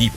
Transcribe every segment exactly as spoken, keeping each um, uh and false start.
informativo.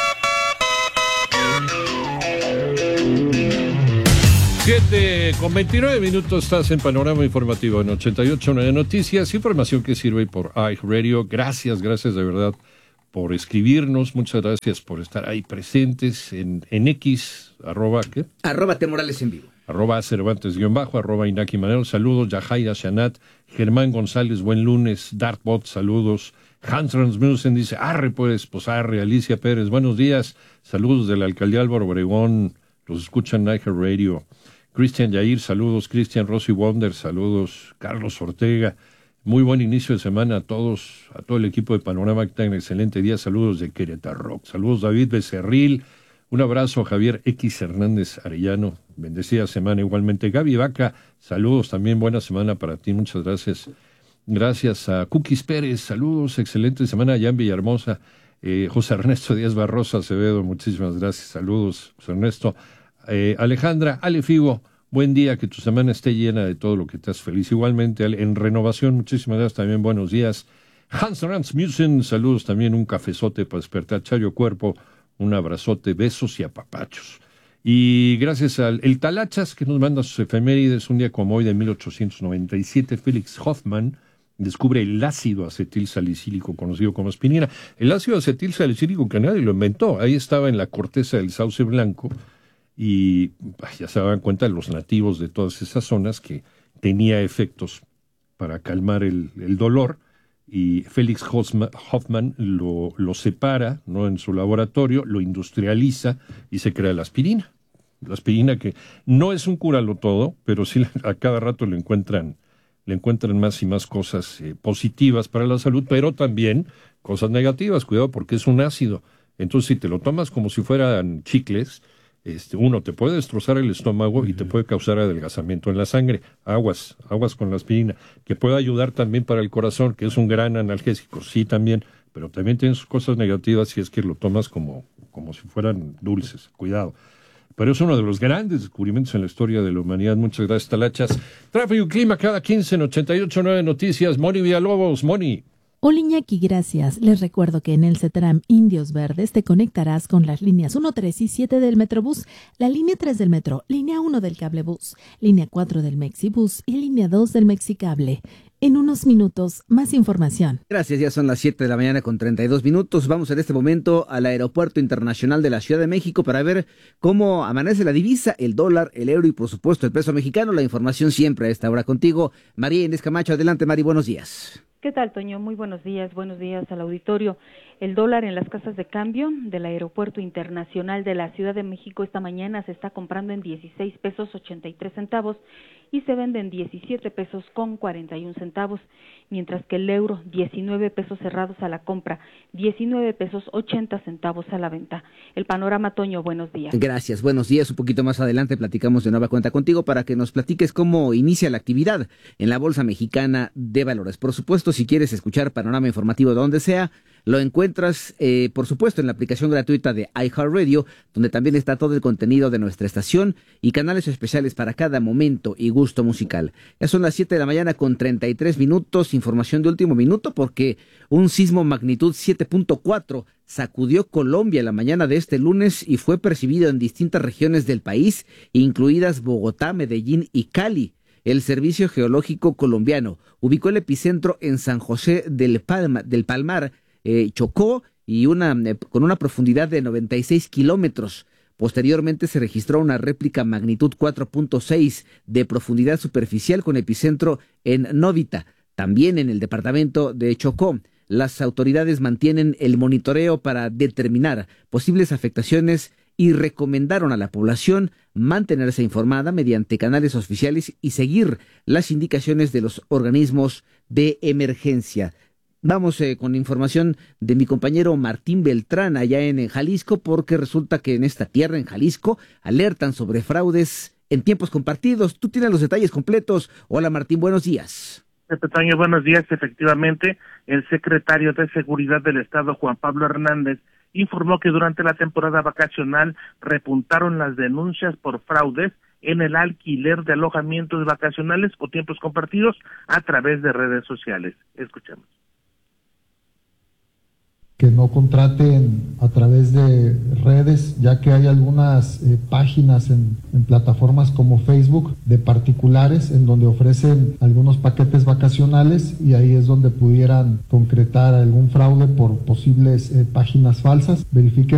siete con veintinueve minutos, estás en Panorama Informativo en ochenta y ocho punto nueve Noticias, información que sirve por iHeartRadio. Gracias, gracias de verdad por escribirnos, muchas gracias por estar ahí presentes en, en X, arroba, ¿qué? Arroba T Morales en vivo. Arroba Cervantes guión bajo, arroba Inaki Manero, saludos, Yajaira Shanat, Germán González, buen lunes, Dartbot, saludos, Hans Rasmussen dice, arre pues, pues arre, Alicia Pérez, buenos días, saludos de la alcaldía Álvaro Obregón, los escuchan en iHeartRadio. Cristian Yair, saludos. Cristian Rossi Wonder, saludos. Carlos Ortega, muy buen inicio de semana a todos, a todo el equipo de Panorama, que tengan un excelente día. Saludos de Querétaro. Saludos David Becerril. Un abrazo a Javier X Hernández Arellano. Bendecida semana igualmente. Gaby Vaca, saludos también. Buena semana para ti. Muchas gracias. Gracias a Cookies Pérez. Saludos. Excelente semana allá en Villahermosa. Eh, José Ernesto Díaz Barrosa Acevedo, muchísimas gracias. Saludos, José Ernesto. Eh, Alejandra, Ale Figo, buen día, que tu semana esté llena de todo lo que te hace feliz. Igualmente, en Renovación, muchísimas gracias también, buenos días. Hans Rasmussen, saludos también, un cafezote para despertar. Chayo Cuerpo, un abrazote, besos y apapachos. Y gracias al el Talachas, que nos manda sus efemérides, un día como hoy de mil ochocientos noventa y siete, Felix Hoffmann descubre el ácido acetil salicílico, conocido como aspirina. El ácido acetil salicílico que nadie lo inventó, ahí estaba en la corteza del sauce blanco, y ya se daban cuenta los nativos de todas esas zonas que tenía efectos para calmar el, el dolor, y Felix Hoffmann lo, lo separa, ¿no?, en su laboratorio, lo industrializa y se crea la aspirina. La aspirina que no es un cúralo todo, pero sí a cada rato le encuentran, le encuentran más y más cosas eh, positivas para la salud, pero también cosas negativas. Cuidado, porque es un ácido. Entonces, si te lo tomas como si fueran chicles, Este, uno, te puede destrozar el estómago y te puede causar adelgazamiento en la sangre. Aguas, aguas con la aspirina, que puede ayudar también para el corazón, que es un gran analgésico, sí también, pero también tiene sus cosas negativas si es que lo tomas como, como si fueran dulces. Cuidado. Pero es uno de los grandes descubrimientos en la historia de la humanidad. Muchas gracias, Talachas. Tráfico y clima cada quince en ochenta y ocho punto nueve Noticias. Moni Villalobos, Moni. Hola Iñaki, gracias. Les recuerdo que en el CETRAM Indios Verdes te conectarás con las líneas uno, tres y siete del Metrobús, la línea tres del Metro, línea uno del Cablebús, línea cuatro del Mexibús y línea dos del Mexicable. En unos minutos, más información. Gracias, ya son las siete de la mañana con treinta y dos minutos. Vamos en este momento al Aeropuerto Internacional de la Ciudad de México para ver cómo amanece la divisa, el dólar, el euro y por supuesto el peso mexicano. La información siempre a esta hora contigo. María Inés Camacho, adelante Mari, buenos días. ¿Qué tal, Toño? Muy buenos días, buenos días al auditorio. El dólar en las casas de cambio del Aeropuerto Internacional de la Ciudad de México esta mañana se está comprando en dieciséis pesos ochenta y tres centavos y se vende en diecisiete pesos con cuarenta y un centavos, mientras que el euro diecinueve pesos cerrados a la compra, diecinueve pesos ochenta centavos a la venta. El panorama, Toño, buenos días. Gracias, buenos días. Un poquito más adelante platicamos de nueva cuenta contigo para que nos platiques cómo inicia la actividad en la Bolsa Mexicana de Valores. Por supuesto, si quieres escuchar panorama informativo donde sea, lo encuentras, eh, por supuesto, en la aplicación gratuita de iHeartRadio, donde también está todo el contenido de nuestra estación y canales especiales para cada momento y gusto musical. Ya son las siete de la mañana con treinta y tres minutos, información de último minuto, porque un sismo magnitud siete punto cuatro sacudió Colombia la mañana de este lunes y fue percibido en distintas regiones del país, incluidas Bogotá, Medellín y Cali. El Servicio Geológico Colombiano ubicó el epicentro en San José del, Palma, del Palmar, eh, Chocó, y una, eh, con una profundidad de noventa y seis kilómetros. Posteriormente se registró una réplica magnitud cuatro punto seis de profundidad superficial con epicentro en Novita, también en el departamento de Chocó. Las autoridades mantienen el monitoreo para determinar posibles afectaciones y recomendaron a la población mantenerse informada mediante canales oficiales y seguir las indicaciones de los organismos de emergencia. Vamos eh, con información de mi compañero Martín Beltrán allá en, en Jalisco, porque resulta que en esta tierra, en Jalisco, alertan sobre fraudes en tiempos compartidos. Tú tienes los detalles completos. Hola Martín, buenos días. Pepe, buenos días. Efectivamente, el secretario de Seguridad del Estado, Juan Pablo Hernández, informó que durante la temporada vacacional repuntaron las denuncias por fraudes en el alquiler de alojamientos vacacionales o tiempos compartidos a través de redes sociales. Escuchemos. que no contraten a través de redes, ya que hay algunas eh, páginas en, en plataformas como Facebook de particulares en donde ofrecen algunos paquetes vacacionales y ahí es donde pudieran concretar algún fraude por posibles eh, páginas falsas. Verifiquen